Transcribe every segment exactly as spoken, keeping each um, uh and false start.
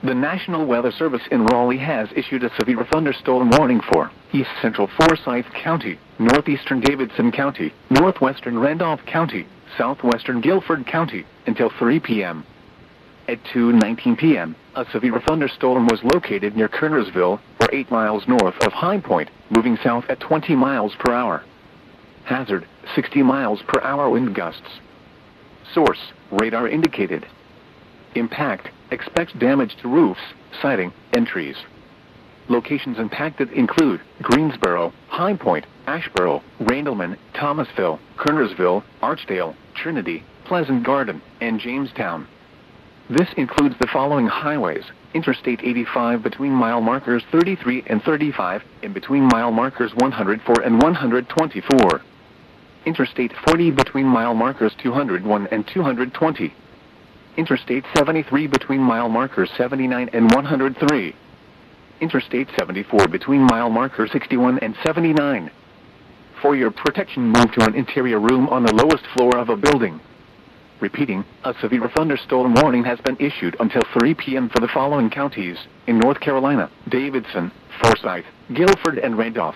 The National Weather Service in Raleigh has issued a severe thunderstorm warning for East Central Forsyth County, Northeastern Davidson County, Northwestern Randolph County, Southwestern Guilford County until three p.m. At two nineteen p.m., a severe thunderstorm was located near Kernersville, or eight miles north of High Point, moving south at twenty miles per hour. Hazard, sixty miles per hour wind gusts. Source, radar indicated. Impact, expect damage to roofs, siding, and trees. Locations impacted include Greensboro, High Point, Asheboro, Randleman, Thomasville, Kernersville, Archdale, Trinity, Pleasant Garden, and Jamestown. This includes the following highways: Interstate eighty-five between mile markers thirty-three and thirty-five, and between mile markers one hundred four and one hundred twenty-four. Interstate forty between mile markers two hundred one and two hundred twenty. Interstate seventy-three between mile markers seventy-nine and one hundred three. Interstate seventy-four between mile markers sixty-one and seventy-nine. For your protection, move to an interior room on the lowest floor of a building. Repeating, a severe thunderstorm warning has been issued until three p.m. for the following counties in North Carolina: Davidson, Forsyth, Guilford, and Randolph.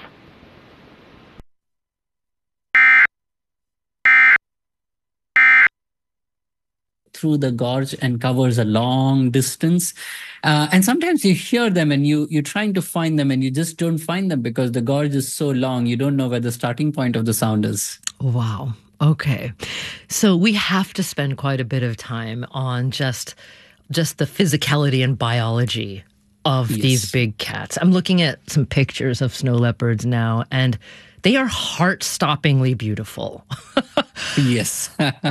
Through the gorge and covers a long distance. Uh, and sometimes you hear them and you, you're trying to find them and you just don't find them because the gorge is so long, you don't know where the starting point of the sound is. Wow. Okay. So we have to spend quite a bit of time on just, just the physicality and biology of yes. these big cats. I'm looking at some pictures of snow leopards now, and they are heart-stoppingly beautiful. Yes.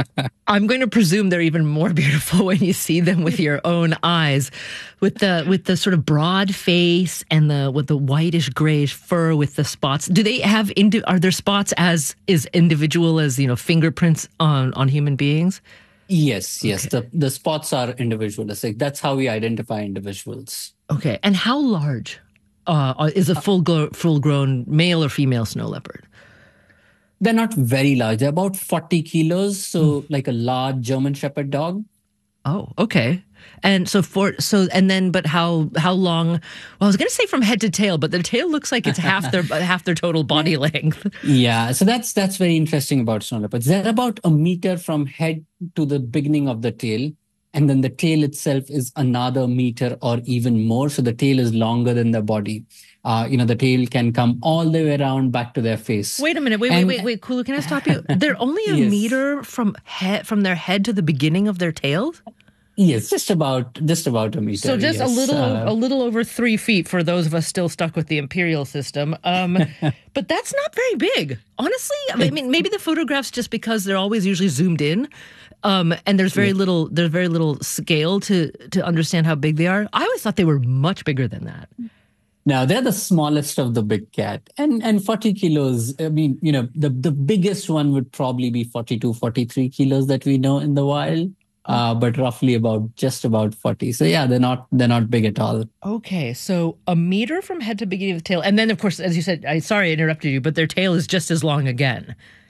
I'm going to presume they're even more beautiful when you see them with your own eyes, with the with the sort of broad face and the with the whitish grayish fur with the spots. Do they have indi- are there spots as is individual as, you know, fingerprints on on human beings? Yes, yes. Okay. The the spots are individualistic. That's how we identify individuals. Okay. And how large uh, is a full gro- full grown male or female snow leopard? They're not very large. They're about forty kilos, so mm. like a large German Shepherd dog. Oh, okay. And so for so and then, but how how long? Well, I was going to say from head to tail, but the tail looks like it's half their half their total body length. Yeah, so that's that's very interesting about snow leopards. They're about a meter from head to the beginning of the tail, and then the tail itself is another meter or even more. So the tail is longer than the body. Uh, you know, the tail can come all the way around back to their face. Wait a minute. Wait, and, wait, wait, wait. Kulu, can I stop you? They're only a yes. meter from head, from their head to the beginning of their tails? Yes, just about just about a meter. So just yes. a little uh, a little over three feet for those of us still stuck with the imperial system. Um, but that's not very big, honestly. I mean, maybe the photographs just because they're always usually zoomed in, um, and there's very yeah. little there's very little scale to to understand how big they are. I always thought they were much bigger than that. Now, they're the smallest of the big cat. And and forty kilos, I mean, you know, the, the biggest one would probably be forty-two, forty-three kilos that we know in the wild, uh, but roughly about just about forty. So yeah, they're not they're not big at all. Okay, so a meter from head to beginning of the tail. And then, of course, as you said, I sorry I interrupted you, but their tail is just as long again.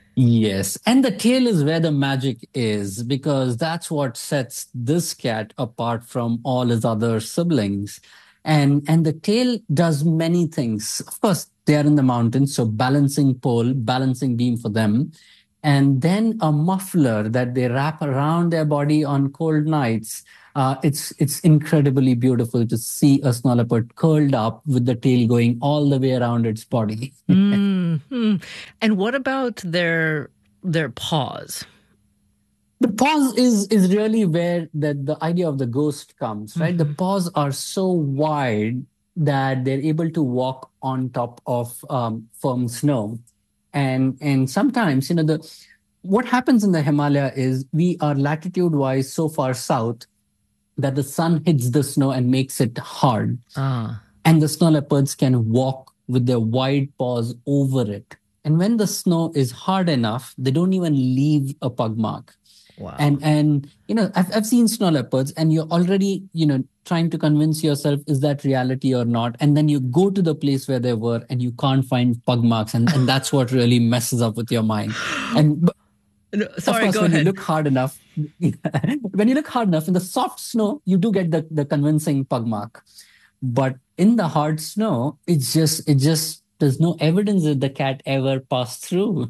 Yes, and the tail is where the magic is, because that's what sets this cat apart from all his other siblings. And and the tail does many things. Of course, they are in the mountains, so balancing pole, balancing beam for them. And then a muffler that they wrap around their body on cold nights. Uh, it's it's incredibly beautiful to see a snow leopard curled up with the tail going all the way around its body. mm-hmm. And what about their their paws? The paws is is really where the, the idea of the ghost comes, right? Mm-hmm. The paws are so wide that they're able to walk on top of um, firm snow. And and sometimes, you know, the what happens in the Himalaya is we are latitude-wise so far south that the sun hits the snow and makes it hard. Ah. And the snow leopards can walk with their wide paws over it. And when the snow is hard enough, they don't even leave a pug mark. Wow. And, and you know, I've, I've seen snow leopards and you're already, you know, trying to convince yourself, is that reality or not? And then you go to the place where they were and you can't find pug marks. And, and that's what really messes up with your mind. And No, sorry, of course, go when ahead. you look hard enough, when you look hard enough in the soft snow, you do get the, the convincing pug mark. But in the hard snow, it's just it just there's no evidence that the cat ever passed through.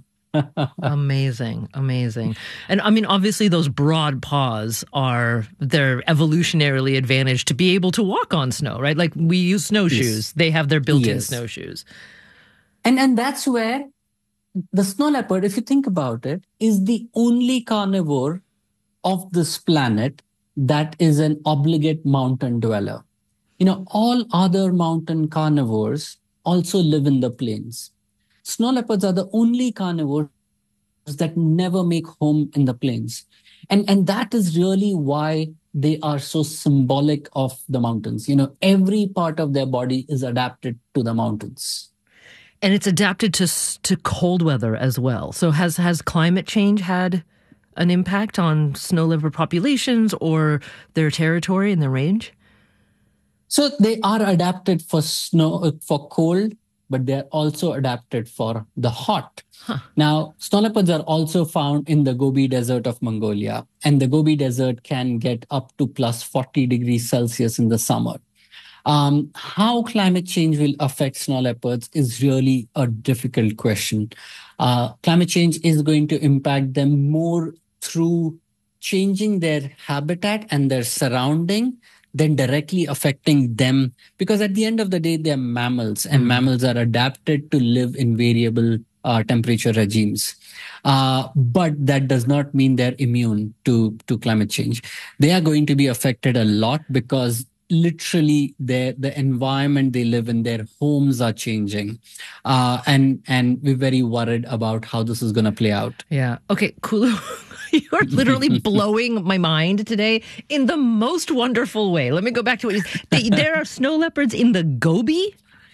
Amazing, amazing. And I mean, obviously, those broad paws are they're evolutionarily advantaged to be able to walk on snow, right? Like we use snowshoes; Yes. they have their built-in Yes. snowshoes. And and that's where the snow leopard, if you think about it, is the only carnivore of this planet that is an obligate mountain dweller. You know, all other mountain carnivores also live in the plains. Snow leopards are the only carnivores that never make home in the plains. And, and that is really why they are so symbolic of the mountains. You know, every part of their body is adapted to the mountains. And it's adapted to to cold weather as well. So has has climate change had an impact on snow leopard populations or their territory and their range? So they are adapted for snow, for cold, but they're also adapted for the hot. Huh. Now, snow leopards are also found in the Gobi Desert of Mongolia, and the Gobi Desert can get up to plus forty degrees Celsius in the summer. Um, how climate change will affect snow leopards is really a difficult question. Uh, climate change is going to impact them more through changing their habitat and their surrounding than directly affecting them. Because at the end of the day, they're mammals, and mm. mammals are adapted to live in variable uh, temperature regimes. Uh, but that does not mean they're immune to, to climate change. They are going to be affected a lot because literally their the environment they live in, their homes are changing, uh and and we're very worried about how this is going to play out. Yeah. Okay, Kulu, you're literally blowing my mind today in the most wonderful way. Let me go back to what you said. There are snow leopards in the Gobi?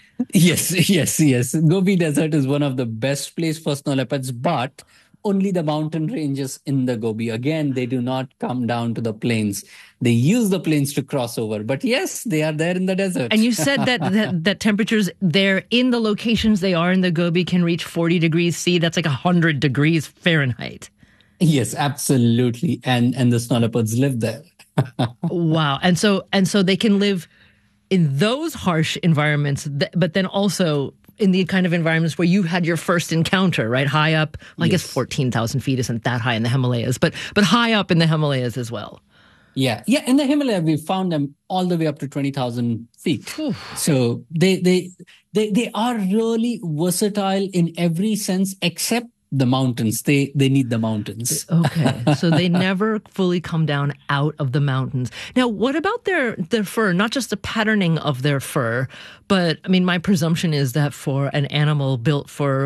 Yes, yes, yes. Gobi Desert is one of the best places for snow leopards, but only the mountain ranges in the Gobi. Again, they do not come down to the plains. They use the plains to cross over. But yes, they are there in the desert. And you said that, that that temperatures there in the locations they are in the Gobi can reach forty degrees C. That's like one hundred degrees Fahrenheit. Yes, absolutely. And and the snow leopards live there. Wow. And so and so they can live in those harsh environments, but then also in the kind of environments where you had your first encounter, right? High up, well, I yes. guess fourteen thousand feet isn't that high in the Himalayas, but but high up in the Himalayas as well. Yeah. Yeah. In the Himalayas, we found them all the way up to twenty thousand feet. Oof. So they, they, they, they are really versatile in every sense, except the mountains. They they need the mountains. Okay. So they never fully come down out of the mountains. Now, what about their, their fur? Not just the patterning of their fur, but I mean, my presumption is that for an animal built for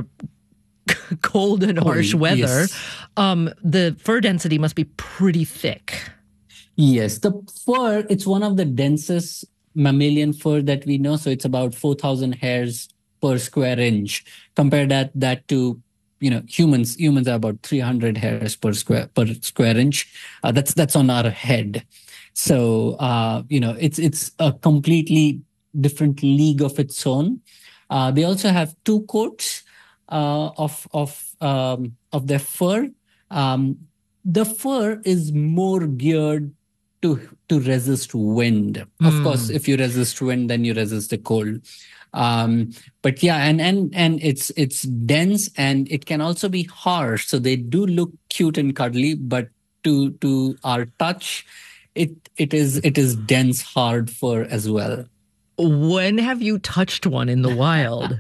cold and harsh oh, weather, yes. um, the fur density must be pretty thick. Yes. The fur, it's one of the densest mammalian fur that we know. So it's about four thousand hairs per square inch. Compare that, that to you know, humans, humans are about three hundred hairs per square, per square inch. Uh, that's, that's on our head. So, uh, you know, it's, it's a completely different league of its own. Uh, they also have two coats, uh, of, of, um, of their fur. Um, the fur is more geared to, to resist wind. Mm. Of course, if you resist wind, then you resist the cold. Um, but yeah, and, and, and it's, it's dense and it can also be harsh. So they do look cute and cuddly, but to, to our touch, it, it is, it is dense, hard fur as well. When have you touched one in the wild?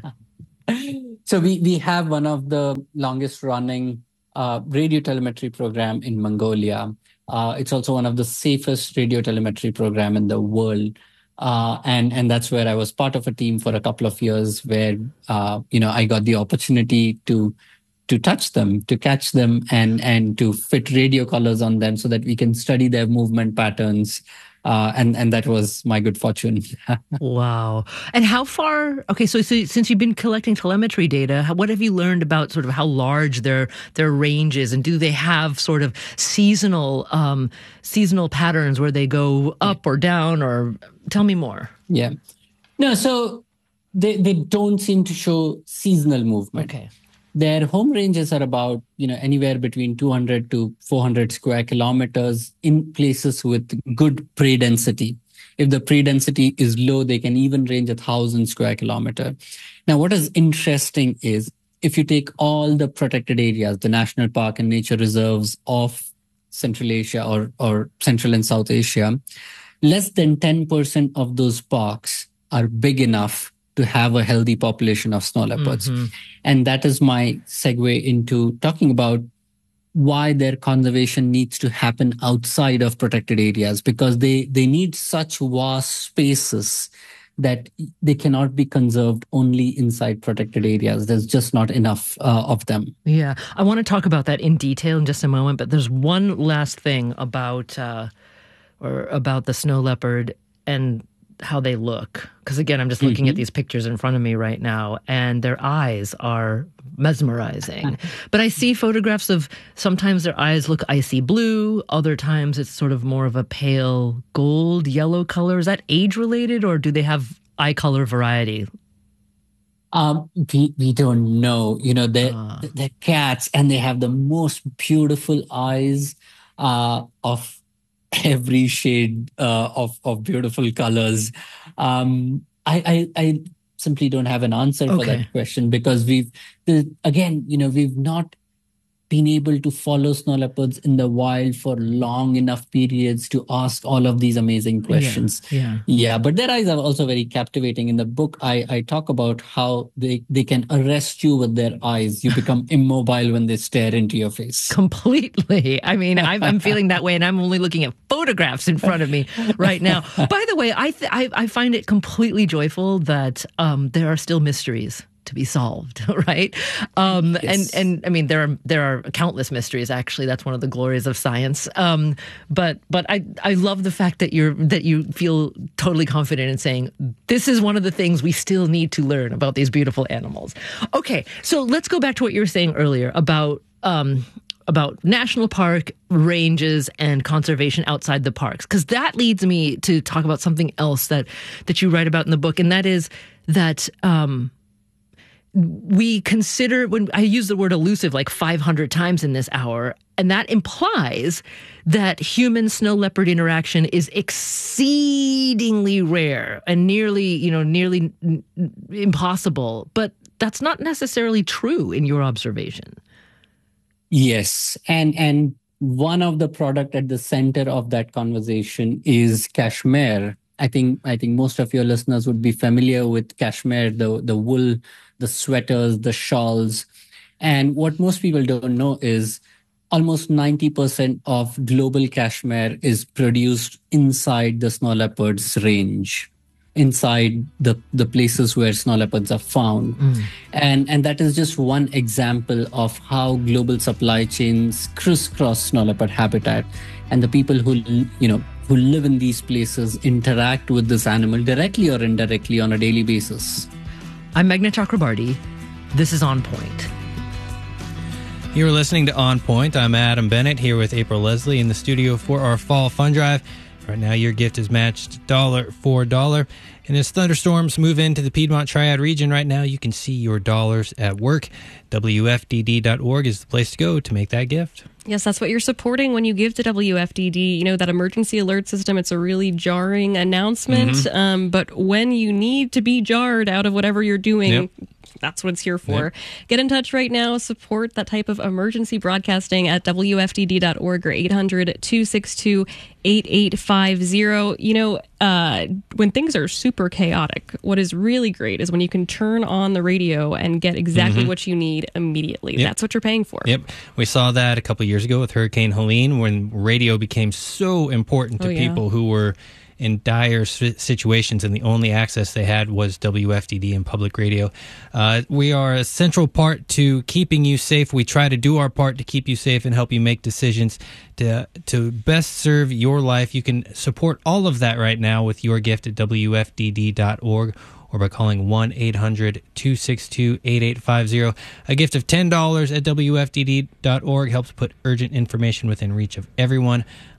So we, we have one of the longest running, uh, radio telemetry program in Mongolia. Uh, it's also one of the safest radio telemetry program in the world. Uh, and, and that's where I was part of a team for a couple of years where, uh, you know, I got the opportunity to, to touch them, to catch them and, and to fit radio collars on them so that we can study their movement patterns. Uh, and, and that was my good fortune. Wow. And how far, okay, so, so since you've been collecting telemetry data, how, what have you learned about sort of how large their, their range is? And do they have sort of seasonal, um, seasonal patterns where they go up or down, or tell me more? Yeah. No, so they, they don't seem to show seasonal movement. Okay. Their home ranges are about, you know, anywhere between two hundred to four hundred square kilometers in places with good prey density. If the prey density is low, they can even range a thousand square kilometer. Now, what is interesting is if you take all the protected areas, the national park and nature reserves of Central Asia or, or Central and South Asia, less than ten percent of those parks are big enough to have a healthy population of snow leopards. Mm-hmm. And that is my segue into talking about why their conservation needs to happen outside of protected areas, because they, they need such vast spaces that they cannot be conserved only inside protected areas. There's just not enough uh, of them. Yeah, I want to talk about that in detail in just a moment, but there's one last thing about uh, or about the snow leopard and how they look. Because again, I'm just looking mm-hmm. at these pictures in front of me right now, and their eyes are mesmerizing. But I see photographs of sometimes their eyes look icy blue, other times it's sort of more of a pale gold, yellow color. Is that age related, or do they have eye color variety? Um, we, we don't know. You know, they're, uh. they're cats, and they have the most beautiful eyes uh, of every shade uh, of, of beautiful colors. Um, I, I, I simply don't have an answer okay. for that question, because we've, the, again, you know, we've not been able to follow snow leopards in the wild for long enough periods to ask all of these amazing questions. Yeah, yeah. yeah but their eyes are also very captivating. In the book, I, I talk about how they, they can arrest you with their eyes. You become immobile when they stare into your face. Completely. I mean, I'm, I'm feeling that way, and I'm only looking at photographs in front of me right now. By the way, I, th- I, I find it completely joyful that um, there are still mysteries to be solved, right? Um, yes. And and I mean, there are there are countless mysteries. Actually, that's one of the glories of science. Um, but but I I love the fact that you're that you feel totally confident in saying this is one of the things we still need to learn about these beautiful animals. Okay, so let's go back to what you were saying earlier about um, about national park ranges and conservation outside the parks, because that leads me to talk about something else that that you write about in the book, and that is that. Um, We consider, when I use the word elusive like five hundred times in this hour, and that implies that human snow leopard interaction is exceedingly rare and nearly, you know, nearly n- impossible. But that's not necessarily true in your observation. Yes, and and one of the product at the center of that conversation is cashmere. I think I think most of your listeners would be familiar with cashmere, the the wool, the sweaters, the shawls. And what most people don't know is almost ninety percent of global cashmere is produced inside the snow leopard's range, inside the, the places where snow leopards are found. Mm. And, and that is just one example of how global supply chains crisscross snow leopard habitat. And the people who, you know, who live in these places interact with this animal directly or indirectly on a daily basis. I'm Meghna Chakrabarty. This is On Point. You're listening to On Point. I'm Adam Bennett here with April Leslie in the studio for our Fall Fund Drive. Right now, your gift is matched dollar for dollar. And as thunderstorms move into the Piedmont Triad region right now, you can see your dollars at work. W F D D dot org is the place to go to make that gift. Yes, that's what you're supporting when you give to W F D D. You know, that emergency alert system, it's a really jarring announcement. Mm-hmm. Um, but when you need to be jarred out of whatever you're doing, yep. that's what it's here for. Yep. Get in touch right now. Support that type of emergency broadcasting at W F D D dot org or eight hundred, two six two, eight eight five zero. You know, uh, when things are super chaotic, what is really great is when you can turn on the radio and get exactly mm-hmm. what you need immediately. Yep. That's what you're paying for. Yep. We saw that a couple of years ago with Hurricane Helene, when radio became so important to oh, yeah. people who were in dire situations, and the only access they had was W F D D and public radio. Uh, we are a central part to keeping you safe. We try to do our part to keep you safe and help you make decisions to to best serve your life. You can support all of that right now with your gift at W F D D dot org or by calling one eight hundred, two six two, eight eight five zero. A gift of ten dollars at W F D D dot org helps put urgent information within reach of everyone.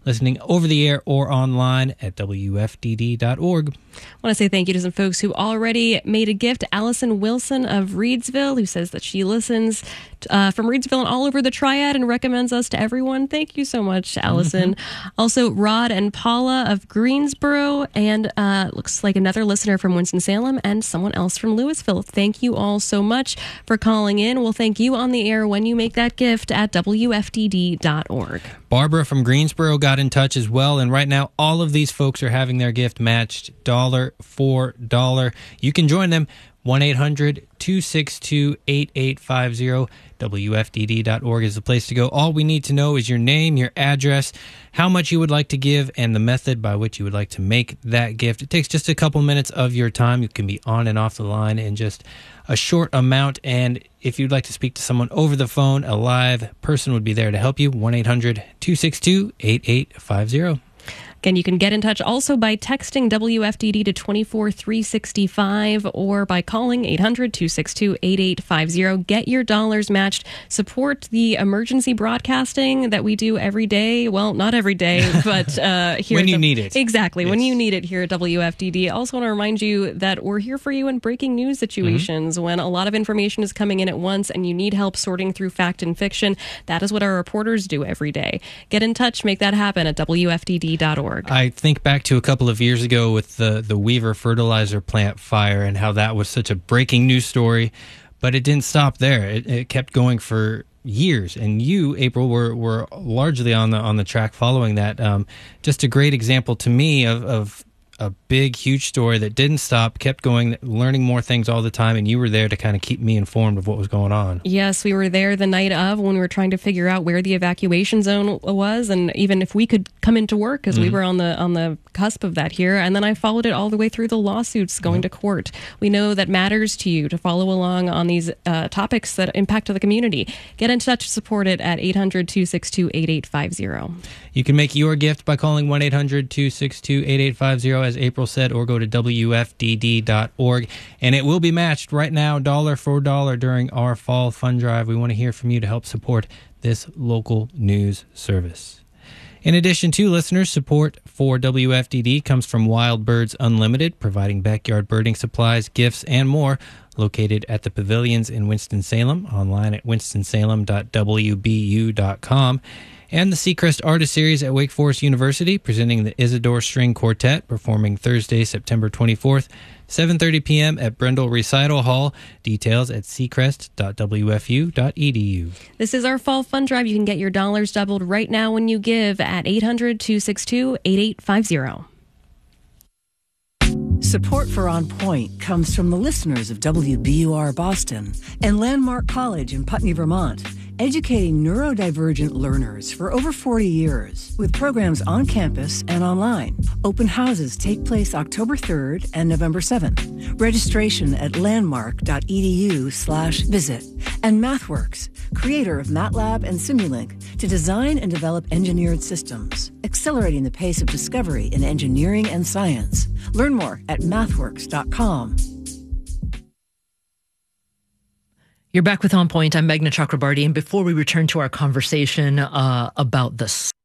listening over the air or online at W F D D dot org. I want to say thank you to some folks who already made a gift. Allison Wilson of Reedsville, who says that she listens uh, from Reedsville and all over the Triad and recommends us to everyone. Thank you so much, Allison. Mm-hmm. Also, Rod and Paula of Greensboro, and uh, looks like another listener from Winston-Salem and someone else from Louisville. Thank you all so much for calling in. We'll thank you on the air when you make that gift at W F D D dot org. Barbara from Greensboro got in touch as well, and right now all of these folks are having their gift matched dollar for dollar. You can join them. one eight hundred two six two eight eight five zero. W F D D dot org is the place to go. All we need to know is your name, your address, how much you would like to give, and the method by which you would like to make that gift. It takes just a couple minutes of your time. You can be on and off the line in just a short amount. And if you'd like to speak to someone over the phone, a live person would be there to help you. one eight hundred two six two eight eight five zero. Again, you can get in touch also by texting W F D D to two four three six five or by calling eight hundred two six two eight eight five zero. Get your dollars matched. Support the emergency broadcasting that we do every day. Well, not every day, but uh, here. When at you the, need it. Exactly. Yes. When you need it here at W F D D. I also want to remind you that we're here for you in breaking news situations. Mm-hmm. When a lot of information is coming in at once and you need help sorting through fact and fiction, that is what our reporters do every day. Get in touch. Make that happen at W F D D dot org. I think back to a couple of years ago with the, the Weaver fertilizer plant fire and how that was such a breaking news story, but it didn't stop there. It, it kept going for years. And you, April, were, were largely on the on the track following that. Um, just a great example to me of, of a big, huge story that didn't stop, kept going, learning more things all the time, and you were there to kind of keep me informed of what was going on. Yes, we were there the night of when we were trying to figure out where the evacuation zone was, and even if we could come into work, because mm-hmm. we were on the on the cusp of that here. And then I followed it all the way through the lawsuits going mm-hmm. to court. We know that matters to you to follow along on these uh, topics that impact the community. Get in touch to support it at eight hundred two six two eight eight five zero. You can make your gift by calling one eight hundred two six two eight eight five zero, as April said, or go to W F D D dot org. And it will be matched right now, dollar for dollar, during our fall fund drive. We want to hear from you to help support this local news service. In addition to listeners, support for W F D D comes from Wild Birds Unlimited, providing backyard birding supplies, gifts, and more, located at the Pavilions in Winston-Salem, online at winston salem dot w b u dot com. And the Seacrest Artist Series at Wake Forest University, presenting the Isidore String Quartet, performing Thursday, September twenty-fourth, seven thirty p.m. at Brendel Recital Hall. Details at seacrest dot w f u dot e d u. This is our Fall Fund Drive. You can get your dollars doubled right now when you give at eight hundred two six two eight eight five zero. Support for On Point comes from the listeners of W B U R Boston and Landmark College in Putney, Vermont, educating neurodivergent learners for over forty years with programs on campus and online. Open houses take place October third and November seventh. Registration at landmark.edu slash visit. And MathWorks, creator of MATLAB and Simulink, to design and develop engineered systems, accelerating the pace of discovery in engineering and science. Learn more at mathworks dot com. You're back with On Point. I'm Meghna Chakrabarty. And before we return to our conversation uh, about the